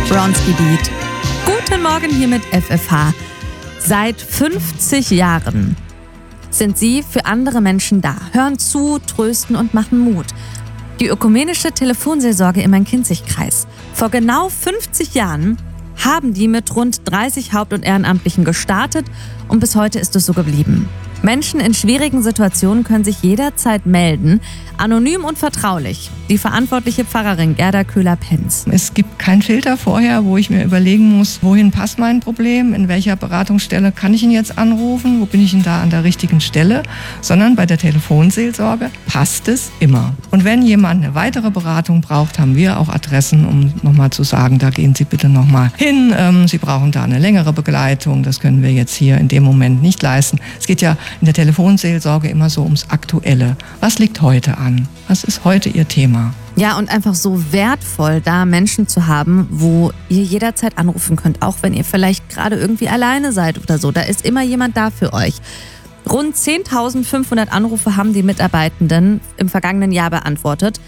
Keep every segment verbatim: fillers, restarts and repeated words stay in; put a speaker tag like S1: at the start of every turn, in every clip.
S1: Bronski Beat. Guten Morgen hier mit F F H. Seit fünfzig Jahren sind sie für andere Menschen da, hören zu, trösten und machen Mut. Die ökumenische Telefonseelsorge im Main-Kinzig-Kreis. Vor genau fünfzig Jahren haben die mit rund dreißig Haupt- und Ehrenamtlichen gestartet und bis heute ist es so geblieben. Menschen in schwierigen Situationen können sich jederzeit melden, anonym und vertraulich. Die verantwortliche Pfarrerin Gerda Köhler-Penz.
S2: Es gibt keinen Filter vorher, wo ich mir überlegen muss, wohin passt mein Problem, in welcher Beratungsstelle kann ich ihn jetzt anrufen, wo bin ich denn da an der richtigen Stelle, sondern bei der Telefonseelsorge passt es immer. Und wenn jemand eine weitere Beratung braucht, haben wir auch Adressen, um nochmal zu sagen, da gehen Sie bitte nochmal hin, ähm, Sie brauchen da eine längere Begleitung, das können wir jetzt hier in dem Moment nicht leisten. Es geht ja in der Telefonseelsorge immer so ums Aktuelle. Was liegt heute an? Was ist heute Ihr Thema?
S1: Ja, und einfach so wertvoll, da Menschen zu haben, wo ihr jederzeit anrufen könnt, auch wenn ihr vielleicht gerade irgendwie alleine seid oder so. Da ist immer jemand da für euch. Rund zehntausendfünfhundert Anrufe haben die Mitarbeitenden im vergangenen Jahr beantwortet.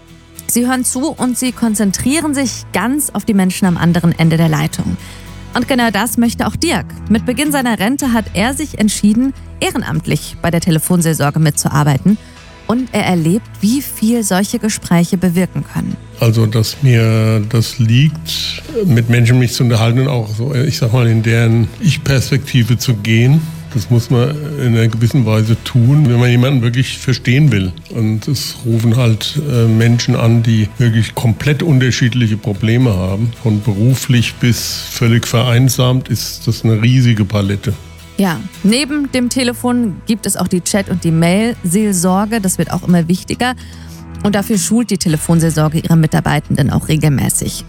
S1: Sie hören zu und sie konzentrieren sich ganz auf die Menschen am anderen Ende der Leitung. Und genau das möchte auch Dirk. Mit Beginn seiner Rente hat er sich entschieden, ehrenamtlich bei der Telefonseelsorge mitzuarbeiten. Und er erlebt, wie viel solche Gespräche bewirken können.
S3: Also, dass mir das liegt, mit Menschen mich zu unterhalten und auch so, ich sag mal, in deren Ich-Perspektive zu gehen. Das muss man in einer gewissen Weise tun, wenn man jemanden wirklich verstehen will. Und es rufen halt äh, Menschen an, die wirklich komplett unterschiedliche Probleme haben. Von beruflich bis völlig vereinsamt ist das eine riesige Palette.
S1: Ja, neben dem Telefon gibt es auch die Chat- und die Mail-Seelsorge. Das wird auch immer wichtiger. Und dafür schult die Telefonseelsorge ihre Mitarbeitenden auch regelmäßig.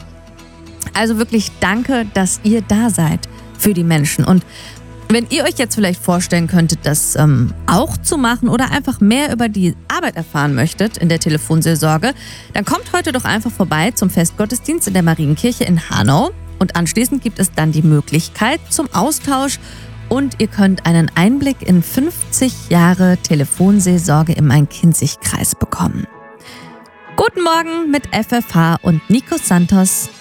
S1: Also wirklich danke, dass ihr da seid für die Menschen. Und wenn ihr euch jetzt vielleicht vorstellen könntet, das ähm, auch zu machen oder einfach mehr über die Arbeit erfahren möchtet in der Telefonseelsorge, dann kommt heute doch einfach vorbei zum Festgottesdienst in der Marienkirche in Hanau. Und anschließend gibt es dann die Möglichkeit zum Austausch und ihr könnt einen Einblick in fünfzig Jahre Telefonseelsorge im Main-Kinzig-Kreis bekommen. Guten Morgen mit F F H und Nico Santos.